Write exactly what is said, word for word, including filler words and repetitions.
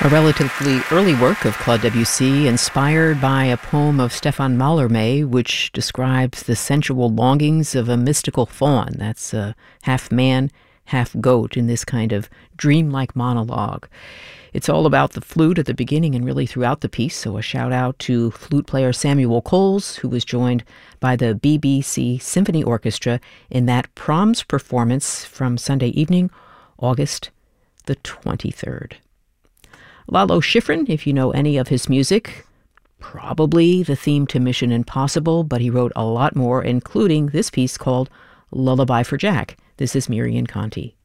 A relatively early work of Claude Debussy, inspired by a poem of Stefan Mallarmé, which describes the sensual longings of a mystical faun. That's uh, half man, half goat in this kind of dreamlike monologue. It's all about the flute at the beginning and really throughout the piece, so a shout out to flute player Samuel Coles, who was joined by the B B C Symphony Orchestra in that Proms performance from Sunday evening, August the twenty-third. Lalo Schifrin, if you know any of his music, probably the theme to Mission Impossible, but he wrote a lot more, including this piece called Lullaby for Jack. This is Miriam Conti.